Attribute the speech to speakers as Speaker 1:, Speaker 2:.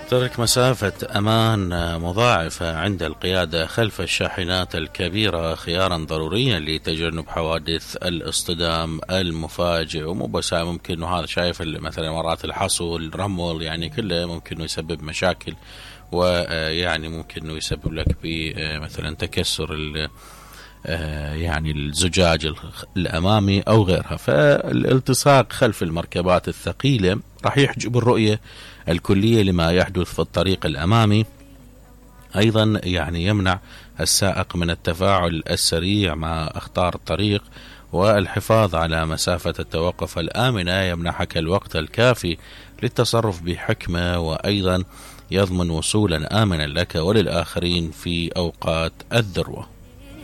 Speaker 1: ترك مسافة أمان مضاعفة عند القيادة خلف الشاحنات الكبيرة خيارا ضروريا لتجنب حوادث الاصطدام المفاجئ. ومو بس ممكن، وهذا شايف مثلا مرات الحصو الرمل يعني كله ممكن يسبب مشاكل، ويعني ممكن يسبب لك مثلا تكسر يعني الزجاج الأمامي أو غيرها. فالالتصاق خلف المركبات الثقيلة راح يحجب الرؤية الكلية لما يحدث في الطريق الأمامي. أيضا يعني يمنع السائق من التفاعل السريع مع أخطار الطريق، والحفاظ على مسافة التوقف الآمنة يمنحك الوقت الكافي للتصرف بحكمة، وأيضا يضمن وصولا آمنا لك وللآخرين في أوقات الذروة.